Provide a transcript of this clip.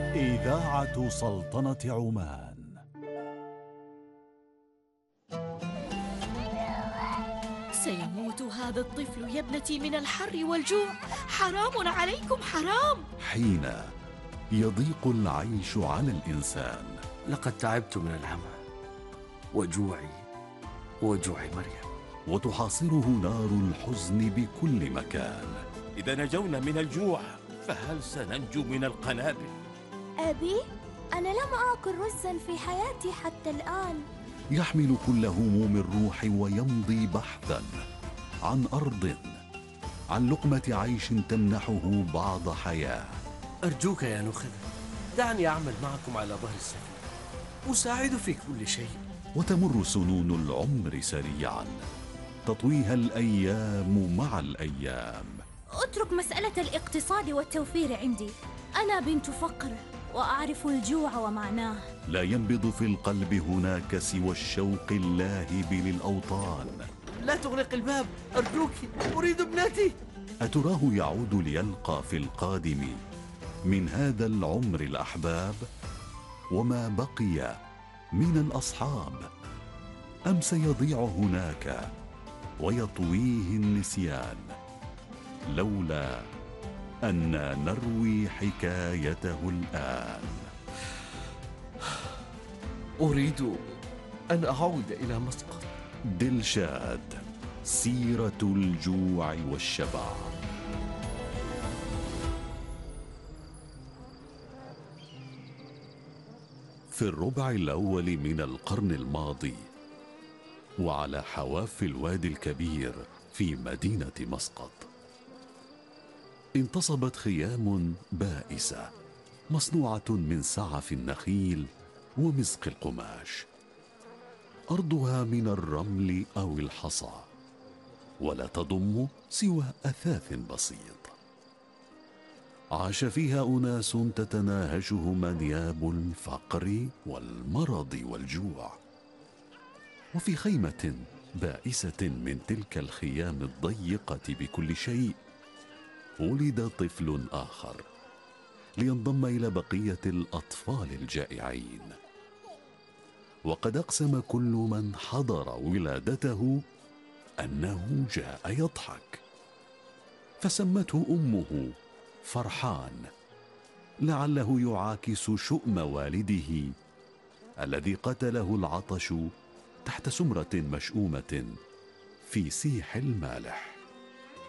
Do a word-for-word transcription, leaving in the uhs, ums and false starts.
إذاعة سلطنة عمان. سيموت هذا الطفل يا ابنتي من الحر والجوع، حرام عليكم حرام. حين يضيق العيش على الإنسان، لقد تعبت من العمى وجوعي وجوع مريم، وتحاصره نار الحزن بكل مكان. إذا نجونا من الجوع فهل سننجو من القنابل؟ أبي، أنا لم آكل رزا في حياتي حتى الآن. يحمل كل هموم الروح ويمضي بحثا عن أرض، عن لقمة عيش تمنحه بعض حياة. أرجوك يا نخبة، دعني أعمل معكم على ظهر السفينة، أساعد في كل شيء. وتمر سنون العمر سريعا، تطويها الأيام مع الأيام. اترك مسألة الاقتصاد والتوفير عندي، أنا بنت فقر وأعرف الجوع ومعناه. لا ينبض في القلب هناك سوى الشوق اللاهب للأوطان. لا تغلق الباب أرجوك، أريد ابنتي. أتراه يعود ليلقى في القادم من هذا العمر الأحباب وما بقي من الأصحاب، أم سيضيع هناك ويطويه النسيان، لولا أننا نروي حكايته الآن؟ أريد أن أعود إلى مسقط. دلشاد، سيرة الجوع والشبع. في الربع الأول من القرن الماضي، وعلى حواف الوادي الكبير في مدينة مسقط، انتصبت خيام بائسة مصنوعة من سعف النخيل ومزق القماش، أرضها من الرمل أو الحصى، ولا تضم سوى أثاث بسيط. عاش فيها أناس تتناهشهم أنياب الفقر والمرض والجوع. وفي خيمة بائسة من تلك الخيام الضيقة بكل شيء، ولد طفل آخر لينضم إلى بقية الأطفال الجائعين. وقد أقسم كل من حضر ولادته أنه جاء يضحك، فسمته أمه فرحان، لعله يعاكس شؤم والده الذي قتله العطش تحت سمرة مشؤومة في سيح المالح.